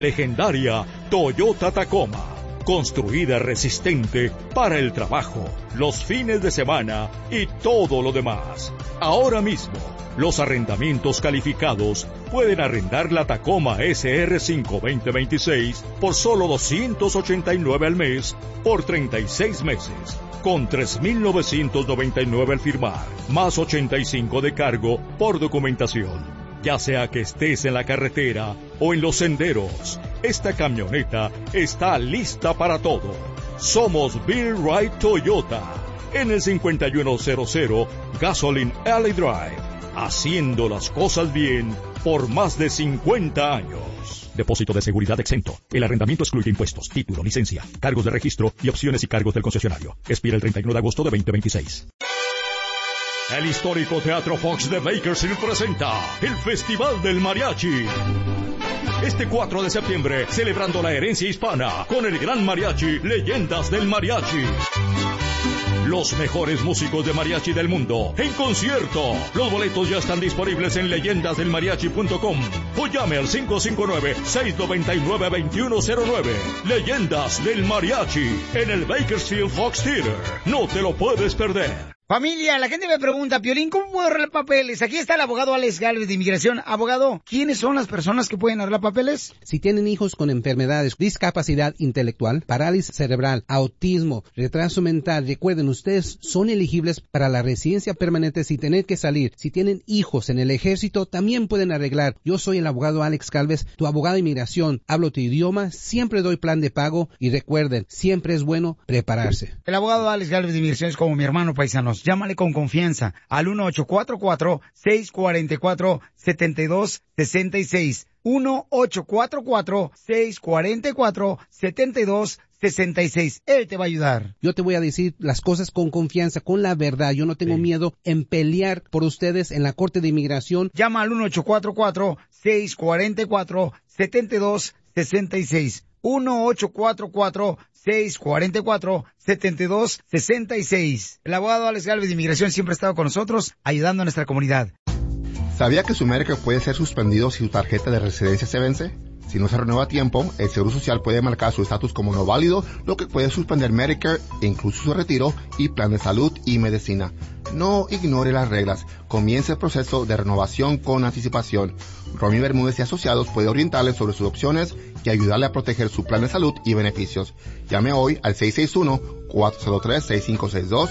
Legendaria Toyota Tacoma, construida resistente para el trabajo, los fines de semana y todo lo demás. Ahora mismo, los arrendamientos calificados pueden arrendar la Tacoma SR5 2026 por solo $289 al mes por 36 meses, con $3,999 al firmar, más $85 de cargo por documentación. Ya sea que estés en la carretera o en los senderos, esta camioneta está lista para todo. Somos Bill Wright Toyota, en el 5100 Gasoline Alley Drive, haciendo las cosas bien por más de 50 años. Depósito de seguridad exento. El arrendamiento excluye impuestos, título, licencia, cargos de registro y opciones y cargos del concesionario. Expira el 31 de agosto de 2026. El histórico Teatro Fox de Bakersfield presenta el Festival del Mariachi. Este 4 de septiembre, celebrando la herencia hispana con el gran mariachi Leyendas del Mariachi. Los mejores músicos de mariachi del mundo en concierto. Los boletos ya están disponibles en leyendasdelmariachi.com o llame al 559-699-2109. Leyendas del Mariachi en el Bakersfield Fox Theater. No te lo puedes perder. Familia, la gente me pregunta, Piolín, ¿cómo puedo arreglar papeles? Aquí está el abogado Alex Gálvez de Inmigración. Abogado, ¿quiénes son las personas que pueden arreglar papeles? Si tienen hijos con enfermedades, discapacidad intelectual, parálisis cerebral, autismo, retraso mental, recuerden, ustedes son elegibles para la residencia permanente sin tener que salir. Si tienen hijos en el ejército, también pueden arreglar. Yo soy el abogado Alex Gálvez, tu abogado de inmigración. Hablo tu idioma, siempre doy plan de pago y recuerden, siempre es bueno prepararse. El abogado Alex Gálvez de Inmigración es como mi hermano, paisanos. Llámale con confianza al 1-844-644-7266. 1-844-644-7266. Él te va a ayudar. Yo te voy a decir las cosas con confianza, con la verdad. Yo no tengo miedo en pelear por ustedes en la Corte de Inmigración. Llama al 1-844-644-7266. 1-844-644-7266. El abogado Alex Gálvez de Inmigración siempre ha estado con nosotros, ayudando a nuestra comunidad. ¿Sabía que su Medicare puede ser suspendido si su tarjeta de residencia se vence? Si no se renueva a tiempo, el Seguro Social puede marcar su estatus como no válido, lo que puede suspender Medicare, incluso su retiro y plan de salud y medicina. No ignore las reglas. Comience el proceso de renovación con anticipación. Romy Bermúdez y Asociados puede orientarle sobre sus opciones y ayudarle a proteger su plan de salud y beneficios. Llame hoy al 661-403-6562,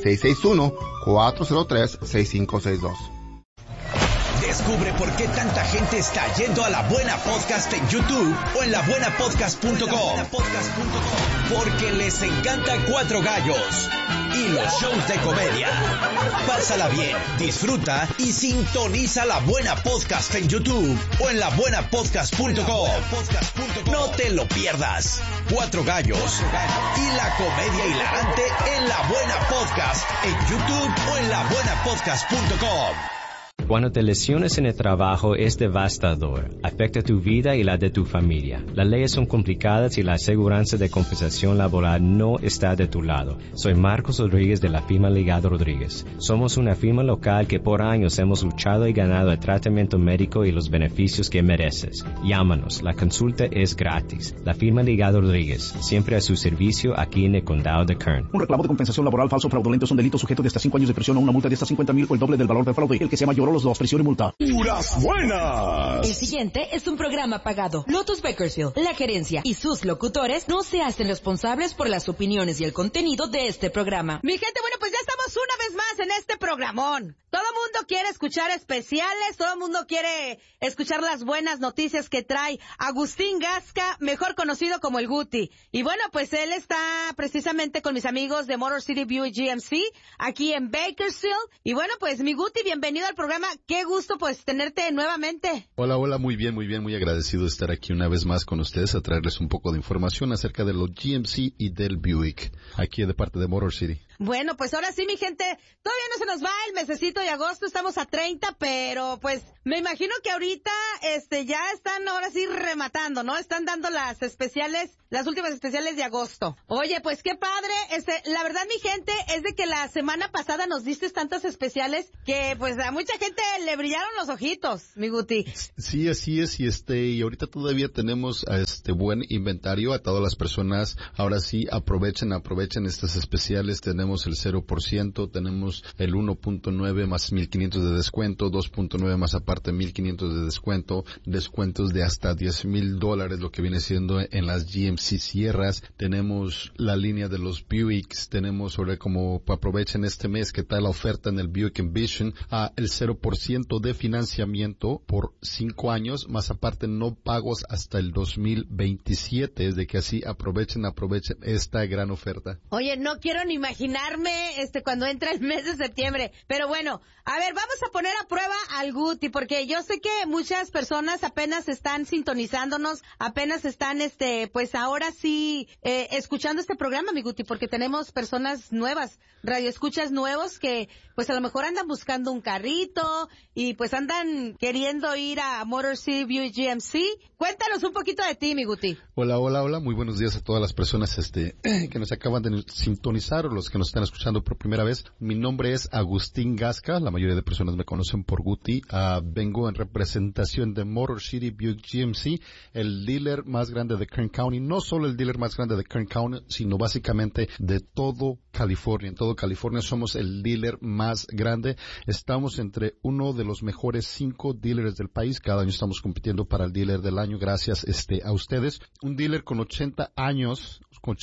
661-403-6562. Descubre por qué tanta gente está yendo a La Buena Podcast en YouTube o en labuenapodcast.com. Porque les encanta Cuatro Gallos y los shows de comedia. Pásala bien, disfruta y sintoniza La Buena Podcast en YouTube o en labuenapodcast.com. No te lo pierdas. Cuatro Gallos y la comedia hilarante en La Buena Podcast en YouTube o en labuenapodcast.com. Cuando te lesiones en el trabajo es devastador. Afecta tu vida y la de tu familia. Las leyes son complicadas y la aseguranza de compensación laboral no está de tu lado. Soy Marcos Rodríguez de la firma Ligado Rodríguez. Somos una firma local que por años hemos luchado y ganado el tratamiento médico y los beneficios que mereces. Llámanos. La consulta es gratis. La firma Ligado Rodríguez. Siempre a su servicio aquí en el condado de Kern. Un reclamo de compensación laboral falso o fraudulento es un delito sujeto de hasta 5 años de prisión o una multa de hasta 50,000 o el doble del valor del fraude. El que sea mayor los dos, prisión y multa. ¡Puras buenas! El siguiente es un programa pagado. Lotus Bakersfield, la gerencia y sus locutores no se hacen responsables por las opiniones y el contenido de este programa. Mi gente, bueno, pues ya estamos una vez más en este programón. Todo el mundo quiere escuchar especiales, todo el mundo quiere escuchar las buenas noticias que trae Agustín Gasca, mejor conocido como el Guti. Y bueno, pues él está precisamente con mis amigos de Motor City Buick GMC, aquí en Bakersfield. Y bueno, pues mi Guti, bienvenido al programa. Qué gusto pues tenerte nuevamente. Hola, muy bien, muy agradecido de estar aquí una vez más con ustedes a traerles un poco de información acerca de los GMC y del Buick, aquí de parte de Motor City. Bueno, pues ahora sí, mi gente, todavía no se nos va el mesecito de agosto, estamos a 30, pero pues me imagino que ahorita ya están ahora sí rematando, ¿no? Están dando las especiales, las últimas especiales de agosto. Oye, pues qué padre, la verdad, mi gente, es de que la semana pasada nos diste tantas especiales que pues a mucha gente le brillaron los ojitos, mi Guti. Sí, así es, y ahorita todavía tenemos buen inventario a todas las personas. Ahora sí, aprovechen estas especiales. Tenemos el 0%, tenemos el 1.9 más 1,500 de descuento, 2.9 más aparte 1,500 de descuento, descuentos de hasta $10,000, lo que viene siendo en las GMC Sierras. Tenemos la línea de los Buicks, tenemos ahora como aprovechen este mes que está la oferta en el Buick Envision, el 0% de financiamiento por 5 años, más aparte no pagos hasta el 2027, es de que así aprovechen esta gran oferta. Oye, no quiero ni imaginarme cuando entra el mes de septiembre, pero bueno, a ver, vamos a poner a prueba al Guti, porque yo sé que muchas personas apenas están sintonizándonos, apenas están, pues ahora sí, escuchando este programa, mi Guti, porque tenemos personas nuevas, radioescuchas nuevos que, pues a lo mejor andan buscando un carrito y pues andan queriendo ir a Motor City Buick GMC. Cuéntanos un poquito de ti, mi Guti. Hola, muy buenos días a todas las personas que nos acaban de sintonizar o los que nos están escuchando por primera vez. Mi nombre es Agustín Gasca, la mayoría de personas me conocen por Guti. Vengo en representación de Motor City Buick GMC, el dealer más grande de Kern County, no solo el dealer más grande de Kern County, sino básicamente de todo California. En todo California somos el dealer más grande. Estamos entre uno de los mejores 5 dealers del país. Cada año estamos compitiendo para el dealer del año, gracias a ustedes. Un dealer con 80 años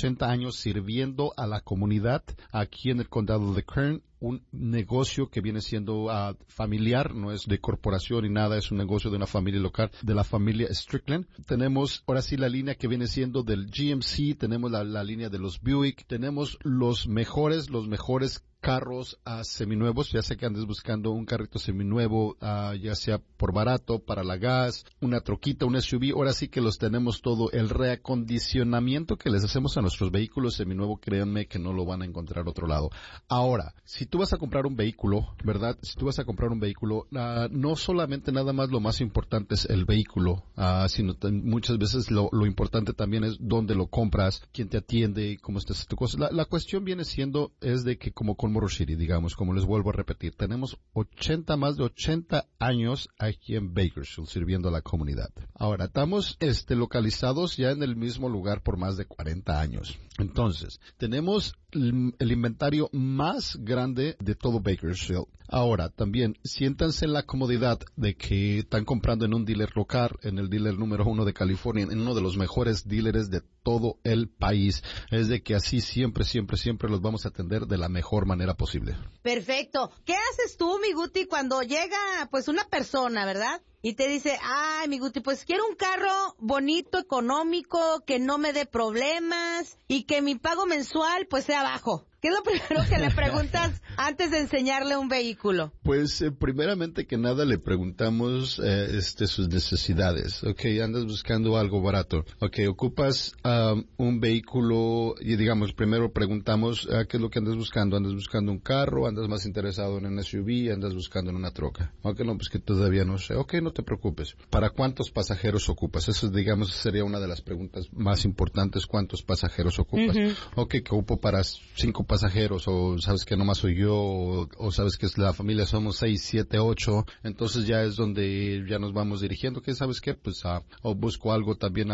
sirviendo a la comunidad aquí en el condado de Kern. Un negocio que viene siendo familiar, no es de corporación ni nada, es un negocio de una familia local, de la familia Strickland. Tenemos ahora sí la línea que viene siendo del GMC, tenemos la línea de los Buick, tenemos los mejores carros seminuevos, ya sea que andes buscando un carrito seminuevo, ya sea por barato, para la gas, una troquita, un SUV, ahora sí que los tenemos todo. El reacondicionamiento que les hacemos a nuestros vehículos seminuevos, créanme que no lo van a encontrar otro lado. Ahora, si tú vas a comprar un vehículo, ¿verdad? No solamente nada más lo más importante es el vehículo, sino muchas veces lo importante también es dónde lo compras, quién te atiende, cómo está tu cosa. La cuestión viene siendo, es de que como con Motor City, digamos, como les vuelvo a repetir, tenemos más de 80 años aquí en Bakersfield sirviendo a la comunidad. Ahora, estamos localizados ya en el mismo lugar por más de 40 años. Entonces, tenemos el inventario más grande de todo Bakersfield. Ahora, también, siéntanse en la comodidad de que están comprando en un dealer local, en el dealer número 1 de California, en uno de los mejores dealers de todo el país. Es de que así siempre los vamos a atender de la mejor manera posible. Perfecto. ¿Qué haces tú, mi Guti, cuando llega, pues, una persona, verdad? Y te dice, ay, mi Guti, pues quiero un carro bonito, económico, que no me dé problemas y que mi pago mensual, pues, sea bajo. ¿Qué es lo primero que le preguntas antes de enseñarle un vehículo? Pues, primeramente que nada le preguntamos sus necesidades. Okay, andas buscando algo barato. Okay, ocupas un vehículo y digamos, primero preguntamos qué es lo que andas buscando. ¿Andas buscando un carro? ¿Andas más interesado en un SUV? ¿Andas buscando en una troca? Okay, no, pues que todavía no sé. Okay, no te preocupes. ¿Para cuántos pasajeros ocupas? Eso, digamos, sería una de las preguntas más importantes. ¿Cuántos pasajeros ocupas? Okay, que ocupo para 5 pasajeros, o sabes que nomás soy yo, o sabes que es la familia, somos 6, 7, 8, entonces ya es donde ya nos vamos dirigiendo, que sabes qué, pues o busco algo también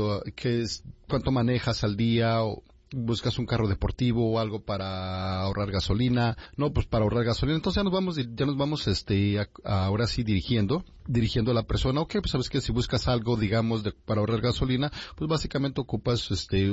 cuánto manejas al día, o buscas un carro deportivo o algo para ahorrar gasolina. No, pues para ahorrar gasolina. Entonces ya nos vamos ahora sí dirigiendo a la persona. Okay, pues sabes que si buscas algo, digamos, para ahorrar gasolina, pues básicamente ocupas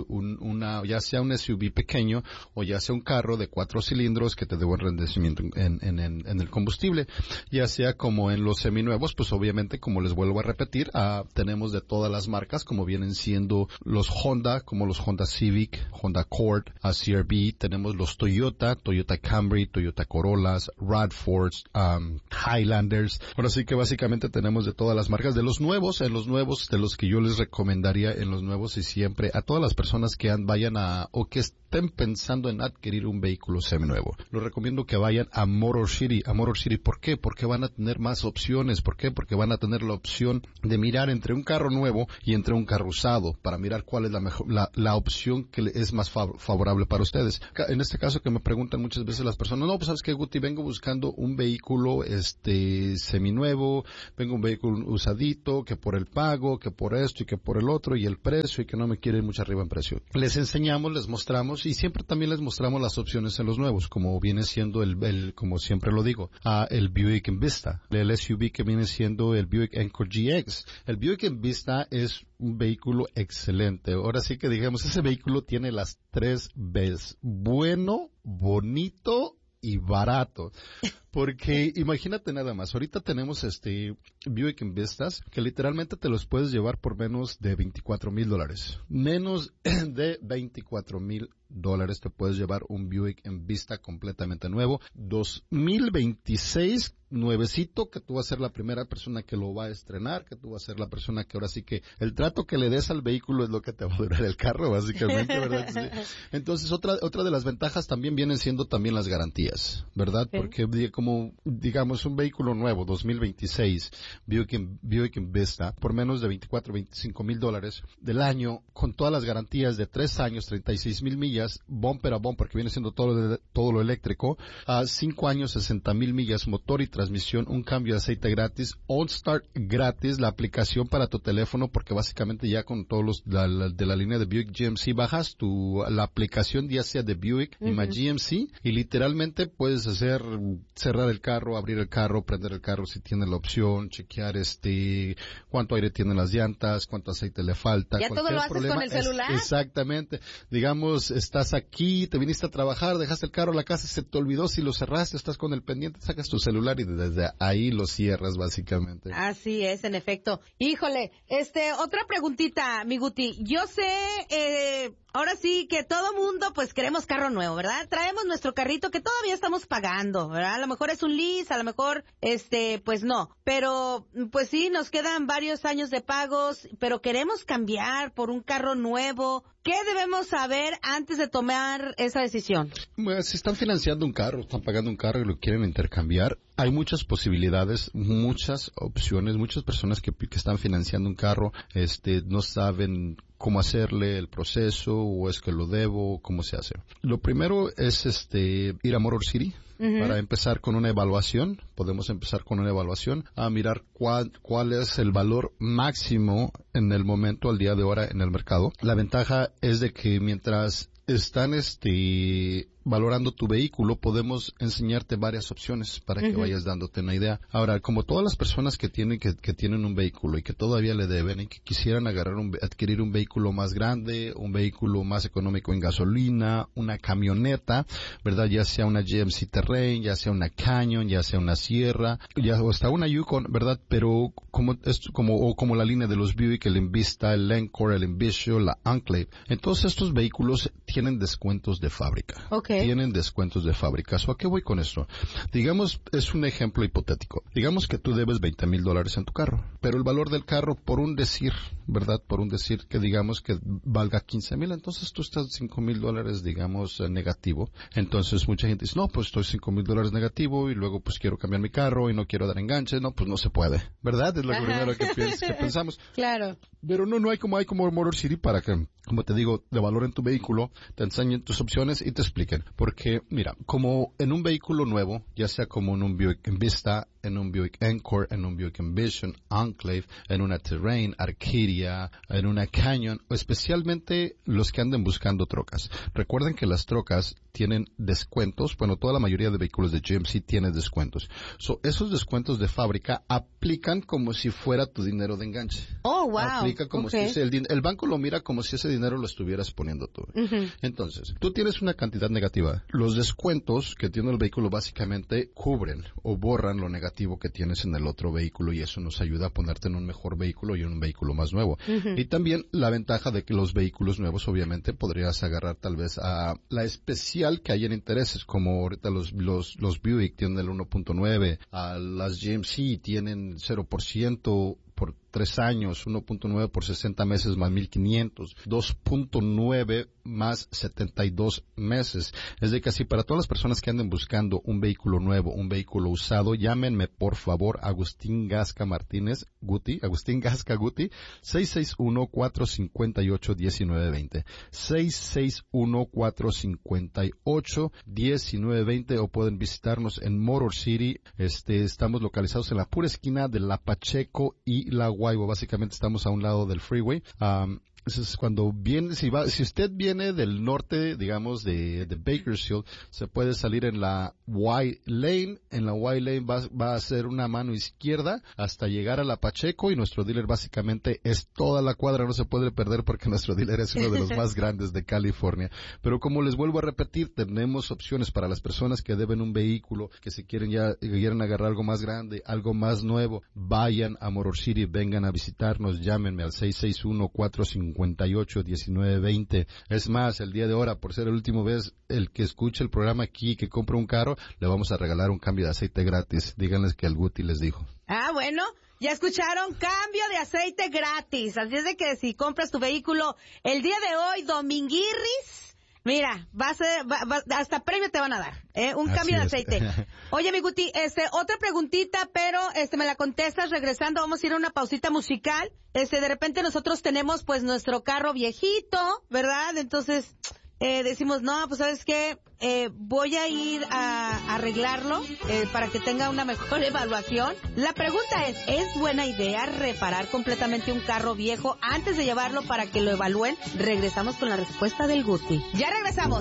ya sea un SUV pequeño o ya sea un carro de 4 cilindros que te dé buen rendimiento en el combustible. Ya sea como en los seminuevos, pues obviamente, como les vuelvo a repetir, tenemos de todas las marcas, como vienen siendo los Honda, como los Honda Civic, Honda Accord, CR-V, tenemos los Toyota Camry, Toyota Corollas, RAV4s, Highlanders. Ahora sí que básicamente tenemos de todas las marcas. De los nuevos, de los que yo les recomendaría en los nuevos y siempre a todas las personas que vayan o que estén pensando en adquirir un vehículo seminuevo. Les recomiendo que vayan a Motor City. ¿Por qué? Porque van a tener más opciones. ¿Por qué? Porque van a tener la opción de mirar entre un carro nuevo y entre un carro usado para mirar cuál es la opción que es más favorable para ustedes. En este caso que me preguntan muchas veces las personas, no, pues sabes que Guti, vengo buscando un vehículo seminuevo, vengo un vehículo usadito, que por el pago, que por esto y que por el otro y el precio y que no me quiere ir mucho arriba en precio. Les enseñamos, les mostramos y siempre también les mostramos las opciones en los nuevos, como viene siendo como siempre lo digo, el Buick Envista, el SUV que viene siendo el Buick Encore GX. El Buick Envista es un vehículo excelente. Ahora sí que digamos, ese vehículo tiene las 3 Bs. Bueno, bonito y barato. Porque imagínate nada más, ahorita tenemos Buick Envistas que literalmente te los puedes llevar por menos de $24,000. Menos de $24,000 te puedes llevar un Buick Envista completamente nuevo. 2026 nuevecito, que tú vas a ser la primera persona que lo va a estrenar, que tú vas a ser la persona que ahora sí que el trato que le des al vehículo es lo que te va a durar el carro, básicamente, ¿verdad? Sí. Entonces, otra de las ventajas también vienen siendo también las garantías, ¿verdad? Okay. Porque como, digamos, un vehículo nuevo, 2026, Buick Envista, por menos de $25,000 del año, con todas las garantías de 3 años, 36,000 millas, bumper a bumper, que viene siendo todo lo eléctrico, a 5 años, 60,000 millas, motor y transmisión, un cambio de aceite gratis, OnStart gratis, la aplicación para tu teléfono, porque básicamente ya con todos de la línea de Buick GMC bajas la aplicación ya sea de Buick y GMC y literalmente puedes cerrar el carro, abrir el carro, prender el carro si tienes la opción, chequear cuánto aire tienen las llantas, cuánto aceite le falta. Ya todo lo haces con el celular. Exactamente. Digamos, estás aquí, te viniste a trabajar, dejaste el carro en la casa, se te olvidó si lo cerraste, estás con el pendiente, sacas tu celular y desde ahí lo cierras básicamente. Así es, en efecto. Híjole, otra preguntita, mi Guti. Yo sé, ahora sí que todo mundo pues queremos carro nuevo, ¿verdad? Traemos nuestro carrito que todavía estamos pagando, ¿verdad? A lo mejor es un lease, a lo mejor, pues no. Pero, pues sí, nos quedan varios años de pagos, pero queremos cambiar por un carro nuevo. ¿Qué debemos saber antes de tomar esa decisión? Bueno, si están financiando un carro, están pagando un carro y lo quieren intercambiar, hay muchas posibilidades, muchas opciones, muchas personas que están financiando un carro, no saben cómo hacerle el proceso, o es que lo debo, cómo se hace. Lo primero es ir a Motor City. Para empezar con una evaluación, podemos empezar con una evaluación a mirar cuál es el valor máximo en el momento, al día de ahora en el mercado. La ventaja es de que mientras están valorando tu vehículo, podemos enseñarte varias opciones para que vayas dándote una idea. Ahora, como todas las personas que tienen un vehículo y que todavía le deben y que quisieran adquirir un vehículo más grande, un vehículo más económico en gasolina, una camioneta, ¿verdad? Ya sea una GMC Terrain, ya sea una Canyon, ya sea una Sierra, o hasta una Yukon, ¿verdad? Pero como la línea de los Buick, el Envista, el Encore, el Envision, la Enclave. Entonces estos vehículos tienen descuentos de fábrica. Okay. Tienen descuentos de fábrica. ¿A qué voy con esto? Digamos, es un ejemplo hipotético. Digamos que tú debes $20,000 en tu carro, pero el valor del carro, por un decir, ¿verdad? Por un decir que digamos que valga $15,000, entonces tú estás $5,000, digamos, negativo. Entonces mucha gente dice, no, pues estoy $5,000 negativo y luego pues quiero cambiar mi carro y no quiero dar enganche. No, pues no se puede, ¿verdad? Es lo primero que pensamos. Claro. Pero no hay como Motor City para que, como te digo, de valor en tu vehículo, te enseñen tus opciones y te expliquen. Porque, mira, como en un vehículo nuevo, ya sea como en un Buick Envista, en un Buick Encore, en un Buick Envision, Enclave, en una Terrain, Arcadia, en una Canyon, o especialmente los que anden buscando trocas. Recuerden que las trocas tienen descuentos, bueno, toda la mayoría de vehículos de GMC tienen descuentos. Esos descuentos de fábrica aplican como si fuera tu dinero de enganche. Oh, wow. Aplica como si el banco lo mira como si ese dinero lo estuvieras poniendo tú. Entonces, tú tienes una cantidad negativa. Los descuentos que tiene el vehículo básicamente cubren o borran lo negativo negativo que tienes en el otro vehículo y eso nos ayuda a ponerte en un mejor vehículo y en un vehículo más nuevo. Y también la ventaja de que los vehículos nuevos, obviamente, podrías agarrar tal vez a la especial que hay en intereses, como ahorita los Buick tienen el 1.9, a las GMC tienen 0% por 3 años, 1.9 por 60 meses más 1,500, 2.9 más 72 meses. Es de que así, para todas las personas que anden buscando un vehículo nuevo, un vehículo usado, llámenme por favor a Agustín Gasca Martínez Guti, 661-458-1920, 661-458-1920, o pueden visitarnos en Motor City. Estamos localizados en la pura esquina de La Pacheco y La Guaybo. Básicamente estamos a un lado del freeway. Entonces, cuando viene, si usted viene del norte, digamos, de Bakersfield, se puede salir en la Y Lane. En la Y Lane va a hacer una mano izquierda hasta llegar a La Pacheco, y nuestro dealer básicamente es toda la cuadra. No se puede perder porque nuestro dealer es uno de los más grandes de California. Pero como les vuelvo a repetir, tenemos opciones para las personas que deben un vehículo, que si quieren agarrar algo más grande, algo más nuevo. Vayan a Motor City, vengan a visitarnos, llámenme al 661-458-1920. Es más, el día de ahora, por ser la última vez, el que escuche el programa aquí, que compre un carro, le vamos a regalar un cambio de aceite gratis. Díganles que el Guti les dijo. Bueno, ya escucharon, cambio de aceite gratis. Así es de que si compras tu vehículo el día de hoy, dominguirris, mira, hasta premio te van a dar, un cambio de aceite. Oye, mi Guti, otra preguntita, pero me la contestas regresando. Vamos a ir a una pausita musical. De repente nosotros tenemos pues nuestro carro viejito, ¿verdad? Entonces, decimos, no, pues ¿sabes qué? Voy a ir a arreglarlo para que tenga una mejor evaluación. La pregunta ¿es buena idea reparar completamente un carro viejo antes de llevarlo para que lo evalúen? Regresamos con la respuesta del Guti. Ya regresamos.